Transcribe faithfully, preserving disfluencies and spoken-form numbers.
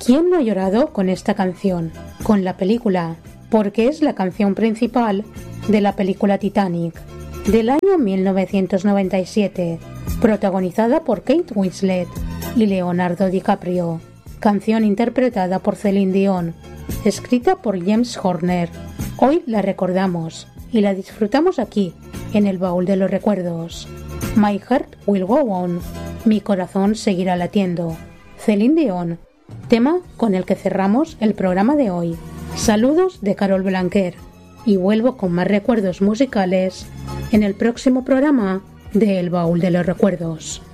¿Quién no ha llorado con esta canción? Con la película, porque es la canción principal de la película Titanic, del año mil novecientos noventa y siete, protagonizada por Kate Winslet y Leonardo DiCaprio. Canción interpretada por Celine Dion, escrita por James Horner. Hoy la recordamos y la disfrutamos aquí, en el baúl de los recuerdos. My Heart Will Go On, mi corazón seguirá latiendo. Celine Dion, tema con el que cerramos el programa de hoy. Saludos de Carol Blanquer y vuelvo con más recuerdos musicales en el próximo programa de El Baúl de los Recuerdos.